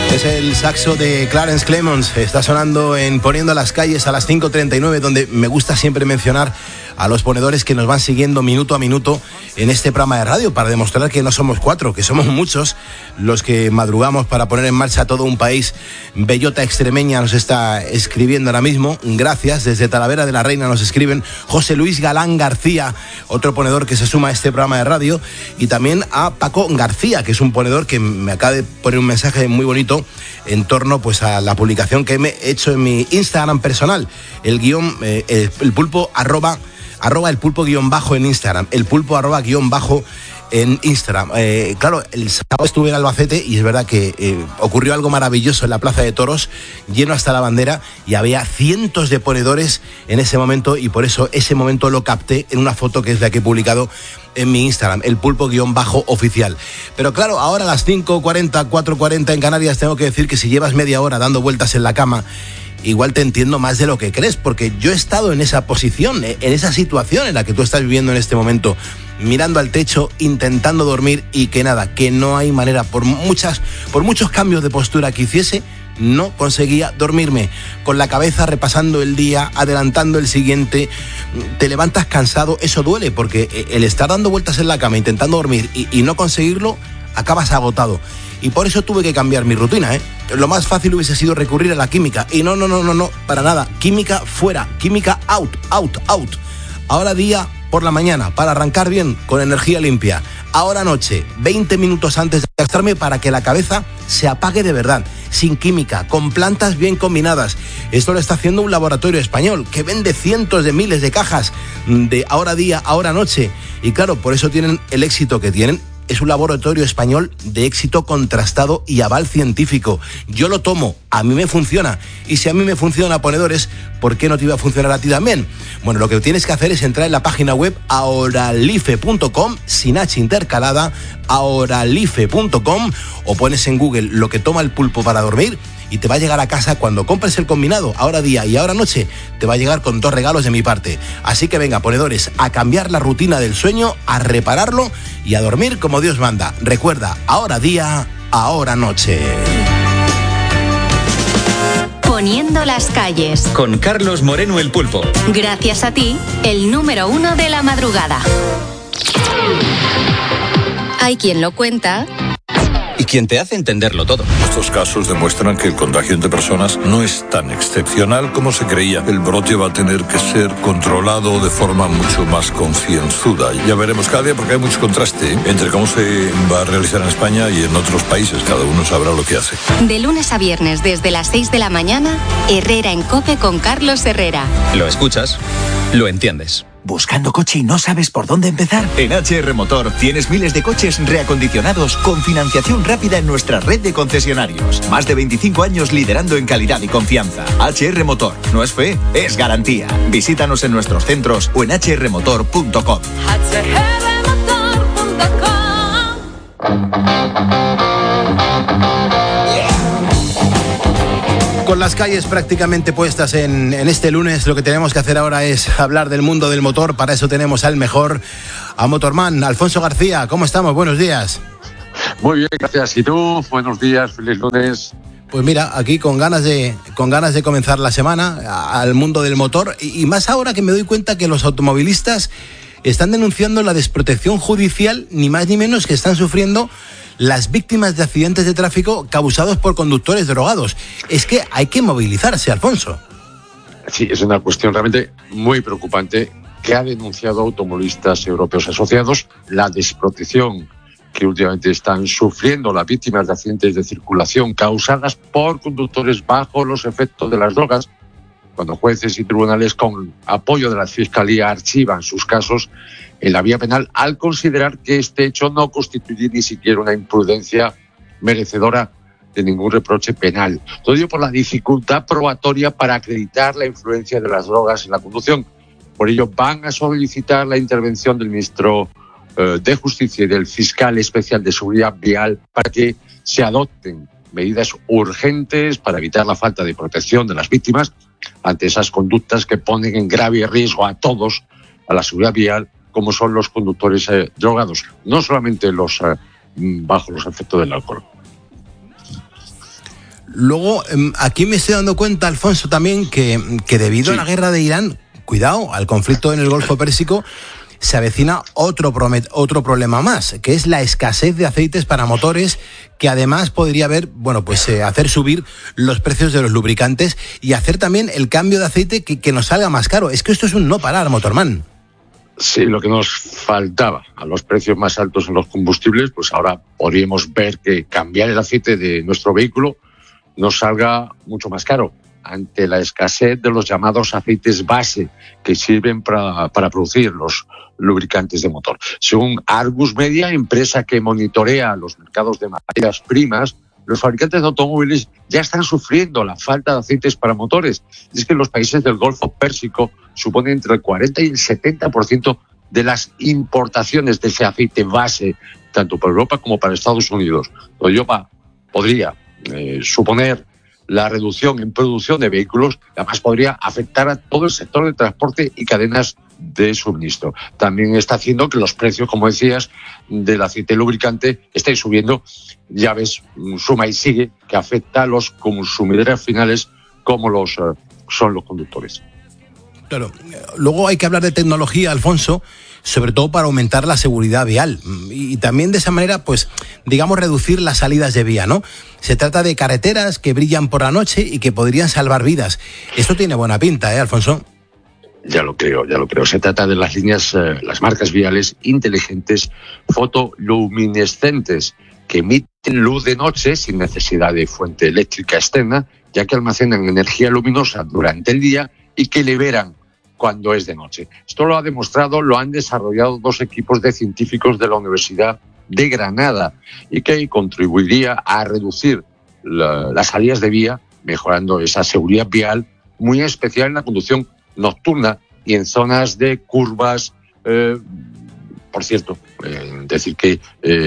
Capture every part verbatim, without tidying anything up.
Es el saxo de Clarence Clemons, está sonando en Poniendo las Calles a las cinco treinta y nueve, donde me gusta siempre mencionar a los ponedores que nos van siguiendo minuto a minuto en este programa de radio, para demostrar que no somos cuatro, que somos muchos los que madrugamos para poner en marcha todo un país. Bellota extremeña nos está escribiendo ahora mismo, gracias. Desde Talavera de la Reina nos escriben José Luis Galán García, otro ponedor que se suma a este programa de radio, y también a Paco García, que es un ponedor que me acaba de poner un mensaje muy bonito en torno pues a la publicación que me he hecho en mi Instagram personal, el guión, eh, el, el pulpo arroba arroba el pulpo guión bajo en Instagram, el pulpo arroba guión bajo en Instagram. Eh, claro, el sábado estuve en Albacete y es verdad que eh, ocurrió algo maravilloso en la Plaza de Toros, lleno hasta la bandera, y había cientos de ponedores en ese momento, y por eso ese momento lo capté en una foto que es la que he publicado en mi Instagram, el pulpo guión bajo oficial. Pero claro, ahora a las cinco cuarenta, cuatro cuarenta en Canarias, tengo que decir que si llevas media hora dando vueltas en la cama, igual te entiendo más de lo que crees, porque yo he estado en esa posición, en esa situación en la que tú estás viviendo en este momento, mirando al techo, intentando dormir, y que nada, que no hay manera, por muchas, por muchos cambios de postura que hiciese, no conseguía dormirme, con la cabeza repasando el día, adelantando el siguiente. Te levantas cansado, eso duele, porque el estar dando vueltas en la cama intentando dormir y, y no conseguirlo, acabas agotado. Y por eso tuve que cambiar mi rutina, ¿eh? Lo más fácil hubiese sido recurrir a la química. Y no, no, no, no, no, para nada. Química fuera, química out, out, out. Ahora día por la mañana, para arrancar bien, con energía limpia. Ahora noche, veinte minutos antes de acostarme, para que la cabeza se apague de verdad, sin química, con plantas bien combinadas. Esto lo está haciendo un laboratorio español que vende cientos de miles de cajas de ahora día, ahora noche. Y claro, por eso tienen el éxito que tienen. Es un laboratorio español de éxito contrastado y aval científico. Yo lo tomo, a mí me funciona. Y si a mí me funciona, ponedores, ¿por qué no te iba a funcionar a ti también? Bueno, lo que tienes que hacer es entrar en la página web ahoralife punto com, sin H intercalada, ahoralife punto com, o pones en Google lo que toma el pulpo para dormir, y te va a llegar a casa cuando compres el combinado, ahora día y ahora noche, te va a llegar con dos regalos de mi parte. Así que venga, ponedores, a cambiar la rutina del sueño, a repararlo y a dormir como Dios manda. Recuerda, ahora día, ahora noche. Poniendo las calles. Con Carlos Moreno el Pulpo. Gracias a ti, el número uno de la madrugada. Hay quien lo cuenta y quien te hace entenderlo todo. Estos casos demuestran que el contagio entre personas no es tan excepcional como se creía. El brote va a tener que ser controlado de forma mucho más concienzuda. Ya veremos cada día, porque hay mucho contraste, ¿eh?, entre cómo se va a realizar en España y en otros países. Cada uno sabrá lo que hace. De lunes a viernes desde las seis de la mañana, Herrera en COPE con Carlos Herrera. Lo escuchas, lo entiendes. ¿Buscando coche y no sabes por dónde empezar? En H R Motor tienes miles de coches reacondicionados con financiación rápida en nuestra red de concesionarios. Más de veinticinco años liderando en calidad y confianza. H R Motor. No es fe, es garantía. Visítanos en nuestros centros o en h r motor punto com. h r motor punto com. Con las calles prácticamente puestas en, en este lunes, lo que tenemos que hacer ahora es hablar del mundo del motor. Para eso tenemos al mejor, a Motorman, Alfonso García. ¿Cómo estamos? Buenos días. Muy bien, gracias. ¿Y tú? Buenos días, feliz lunes. Pues mira, aquí con ganas de con ganas de comenzar la semana a, al mundo del motor, y, y más ahora que me doy cuenta que los automovilistas están denunciando la desprotección judicial, ni más ni menos, que están sufriendo las víctimas de accidentes de tráfico causados por conductores drogados. Es que hay que movilizarse, Alfonso. Sí, es una cuestión realmente muy preocupante que ha denunciado automovilistas europeos asociados, la desprotección que últimamente están sufriendo las víctimas de accidentes de circulación causadas por conductores bajo los efectos de las drogas, cuando jueces y tribunales con apoyo de la Fiscalía archivan sus casos en la vía penal al considerar que este hecho no constituye ni siquiera una imprudencia merecedora de ningún reproche penal. Todo ello por la dificultad probatoria para acreditar la influencia de las drogas en la conducción. Por ello van a solicitar la intervención del ministro eh, de Justicia y del fiscal especial de Seguridad Vial para que se adopten medidas urgentes para evitar la falta de protección de las víctimas ante esas conductas que ponen en grave riesgo a todos, a la seguridad vial, como son los conductores eh, drogados, no solamente los eh, bajo los efectos del alcohol. Luego, aquí me estoy dando cuenta, Alfonso, también que, que debido sí. a la guerra de Irán, cuidado, al conflicto en el Golfo Pérsico, se avecina otro, promet, otro problema más, que es la escasez de aceites para motores, que además podría ver, bueno, pues eh, hacer subir los precios de los lubricantes y hacer también el cambio de aceite que, que nos salga más caro. Es que esto es un no parar, Motorman. Sí, lo que nos faltaba a los precios más altos en los combustibles, pues ahora podríamos ver que cambiar el aceite de nuestro vehículo nos salga mucho más caro ante la escasez de los llamados aceites base que sirven para, para producir los lubricantes de motor. Según Argus Media, empresa que monitorea los mercados de materias primas, los fabricantes de automóviles ya están sufriendo la falta de aceites para motores. Y es que los países del Golfo Pérsico suponen entre el cuarenta y el setenta por ciento de las importaciones de ese aceite base, tanto para Europa como para Estados Unidos. Europa podría eh, suponer la reducción en producción de vehículos, además podría afectar a todo el sector de transporte y cadenas de suministro. También está haciendo que los precios, como decías, del aceite lubricante estén subiendo. Ya ves, suma y sigue, que afecta a los consumidores finales como los uh, son los conductores. Claro. Luego hay que hablar de tecnología, Alfonso, sobre todo para aumentar la seguridad vial y también de esa manera, pues, digamos, reducir las salidas de vía, ¿no? Se trata de carreteras que brillan por la noche y que podrían salvar vidas. Esto tiene buena pinta, ¿eh, Alfonso? Ya lo creo, ya lo creo. Se trata de las líneas, eh, las marcas viales inteligentes fotoluminescentes que emiten luz de noche sin necesidad de fuente eléctrica externa, ya que almacenan energía luminosa durante el día y que liberan cuando es de noche. Esto lo ha demostrado, lo han desarrollado dos equipos de científicos de la Universidad de Granada y que contribuiría a reducir la, las salidas de vía, mejorando esa seguridad vial, muy especial en la conducción nocturna y en zonas de curvas. Eh, por cierto, eh, decir que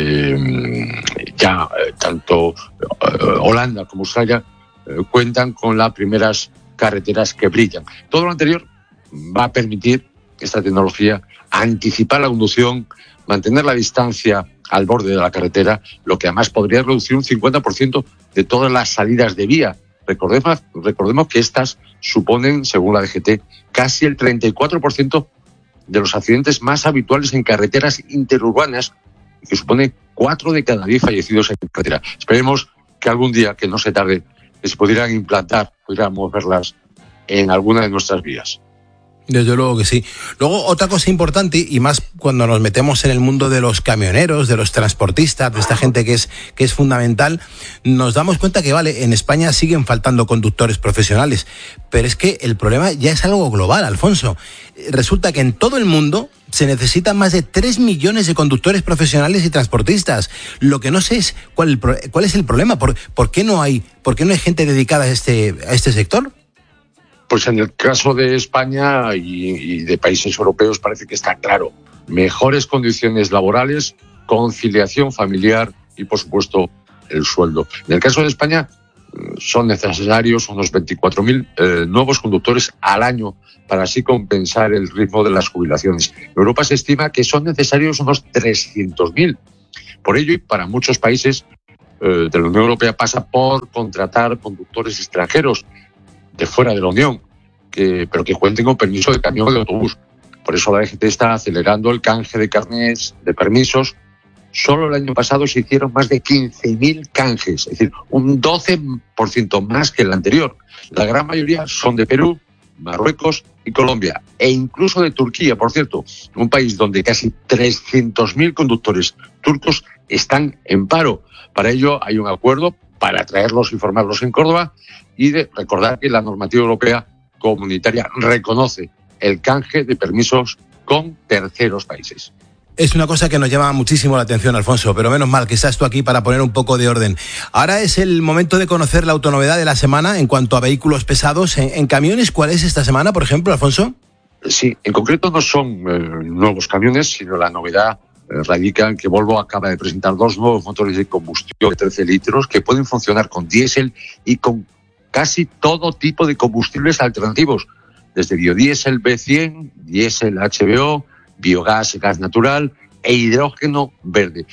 eh, ya eh, tanto eh, Holanda como Australia eh, cuentan con las primeras carreteras que brillan. Todo lo anterior va a permitir, esta tecnología, anticipar la conducción, mantener la distancia al borde de la carretera, lo que además podría reducir un cincuenta por ciento de todas las salidas de vía. Recordemos, recordemos que estas suponen, según la D G T, casi el treinta y cuatro por ciento de los accidentes más habituales en carreteras interurbanas, que supone cuatro de cada diez fallecidos en carretera. Esperemos que algún día, que no se tarde, que se pudieran implantar, pudiéramos verlas en alguna de nuestras vías. Desde luego que sí. Luego, otra cosa importante, y más cuando nos metemos en el mundo de los camioneros, de los transportistas, de esta gente que es, que es fundamental, nos damos cuenta que, vale, en España siguen faltando conductores profesionales, pero es que el problema ya es algo global, Alfonso. Resulta que en todo el mundo se necesitan más de tres millones de conductores profesionales y transportistas. Lo que no sé es cuál, cuál es el problema. ¿Por, por qué no hay, por qué no hay gente dedicada a este, a este sector? Pues en el caso de España y, y de países europeos parece que está claro. Mejores condiciones laborales, conciliación familiar y, por supuesto, el sueldo. En el caso de España son necesarios unos veinticuatro mil eh, nuevos conductores al año para así compensar el ritmo de las jubilaciones. En Europa se estima que son necesarios unos trescientos mil. Por ello, y para muchos países eh, de la Unión Europea pasa por contratar conductores extranjeros de fuera de la Unión, que, pero que cuenten con permiso de camión o de autobús. Por eso la D G T está acelerando el canje de carnets, de permisos. Solo el año pasado se hicieron más de quince mil canjes, es decir, un doce por ciento más que el anterior. La gran mayoría son de Perú, Marruecos y Colombia, e incluso de Turquía, por cierto, un país donde casi trescientos mil conductores turcos están en paro. Para ello hay un acuerdo para traerlos y formarlos en Córdoba, y de recordar que la normativa europea comunitaria reconoce el canje de permisos con terceros países. Es una cosa que nos llama muchísimo la atención, Alfonso, pero menos mal que estás tú aquí para poner un poco de orden. Ahora es el momento de conocer la autonovedad de la semana en cuanto a vehículos pesados. En, en camiones, ¿cuál es esta semana, por ejemplo, Alfonso? Sí, en concreto no son eh, nuevos camiones, sino la novedad eh, radica en que Volvo acaba de presentar dos nuevos motores de combustión de trece litros que pueden funcionar con diésel y con casi todo tipo de combustibles alternativos, desde biodiesel B cien, diésel H V O, biogás, gas natural e hidrógeno verde.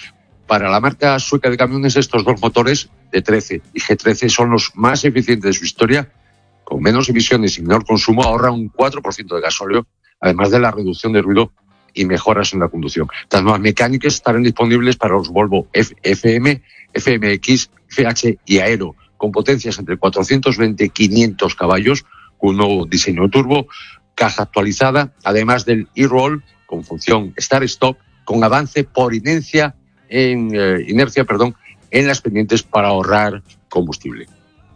Para la marca sueca de camiones, estos dos motores de trece y G trece son los más eficientes de su historia, con menos emisiones y menor consumo, ahorra un cuatro por ciento de gasóleo, además de la reducción de ruido y mejoras en la conducción. Las nuevas mecánicas estarán disponibles para los Volvo F M, F M X, F H y Aero, con potencias entre cuatrocientos veinte y quinientos caballos, con un nuevo diseño turbo, caja actualizada, además del e-roll con función start-stop, con avance por inercia, en, eh, inercia perdón, en las pendientes para ahorrar combustible.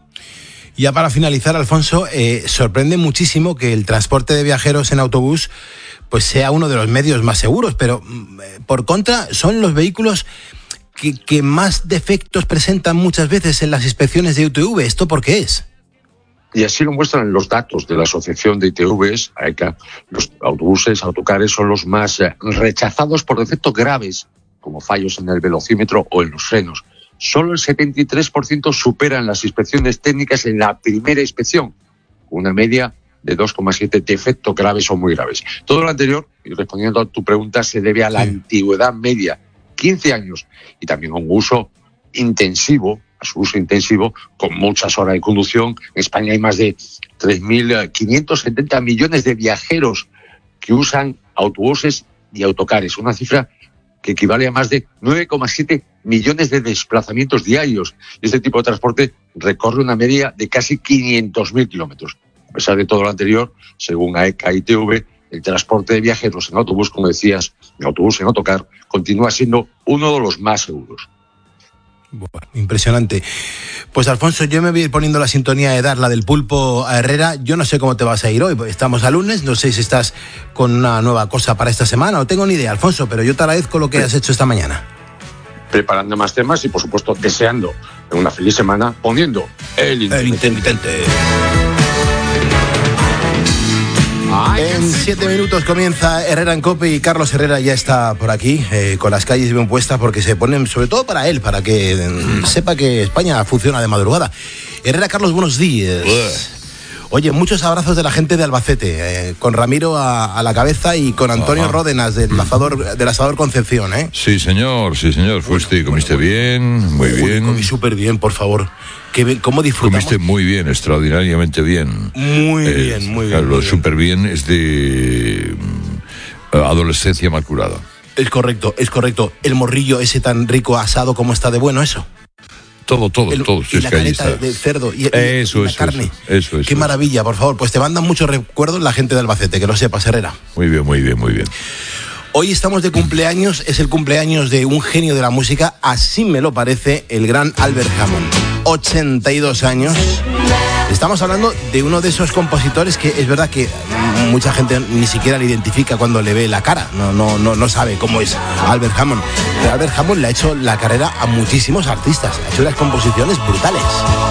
Ya para finalizar, Alfonso, eh, sorprende muchísimo que el transporte de viajeros en autobús pues sea uno de los medios más seguros, pero eh, por contra son los vehículos que, que más defectos presentan muchas veces en las inspecciones de I T V. ¿Esto por qué es? Y así lo muestran los datos de la Asociación de I T Vs, A E C A. Los autobuses, autocares son los más eh, rechazados por defectos graves, como fallos en el velocímetro o en los frenos. Solo el setenta y tres por ciento superan las inspecciones técnicas en la primera inspección, una media de dos coma siete defectos graves o muy graves. Todo lo anterior, y respondiendo a tu pregunta, se debe a la sí. antigüedad media, quince años, y también a un uso intensivo, a su uso intensivo, con muchas horas de conducción. En España hay más de tres mil quinientos setenta millones de viajeros que usan autobuses y autocares, una cifra que equivale a más de nueve coma siete millones de desplazamientos diarios. Y este tipo de transporte recorre una media de casi quinientos mil kilómetros. A pesar de todo lo anterior, según A E C A y I T V, el transporte de viajeros en autobús, como decías, en autobús, en autocar, continúa siendo uno de los más seguros. Bueno, impresionante. Pues Alfonso, yo me voy a ir poniendo la sintonía de dar la del Pulpo a Herrera. Yo no sé cómo te vas a ir hoy, estamos a lunes, no sé si estás con una nueva cosa para esta semana, no tengo ni idea, Alfonso, pero yo te agradezco lo que has hecho esta mañana. Preparando más temas y, por supuesto, deseando una feliz semana, poniendo el intermitente. El intermitente. En siete minutos comienza Herrera en COPE y Carlos Herrera ya está por aquí, eh, con las calles bien puestas, porque se ponen, sobre todo para él, para que eh, sepa que España funciona de madrugada. Herrera, Carlos, buenos días. Buah. Oye, muchos abrazos de la gente de Albacete, eh, con Ramiro a, a la cabeza y con Antonio Ajá. Ródenas del asador, del asador Concepción, ¿eh? Sí, señor, sí, señor. Fuiste y comiste bueno, bueno. bien, muy Uy, bien. Comí súper bien, por favor. ¿Qué, ¿Cómo disfrutamos? Comiste muy bien, extraordinariamente bien. Muy eh, bien, muy bien. Lo súper bien es de uh, adolescencia mal curada. Es correcto, es correcto. El morrillo ese tan rico asado, como está de bueno eso. Todo, todo, el, todo. Y es la que caleta de cerdo y, eso, y la eso, carne. Eso, eso, Qué eso, maravilla, por favor. Pues te mandan muchos recuerdos la gente de Albacete, que lo sepas, Herrera. Muy bien, muy bien, muy bien. Hoy estamos de cumpleaños, es el cumpleaños de un genio de la música, así me lo parece, el gran Albert Hammond. ochenta y dos años. Estamos hablando de uno de esos compositores que es verdad que mucha gente ni siquiera le identifica cuando le ve la cara, no, no, no, no sabe cómo es Albert Hammond. Pero Albert Hammond le ha hecho la carrera a muchísimos artistas, ha hecho unas composiciones brutales.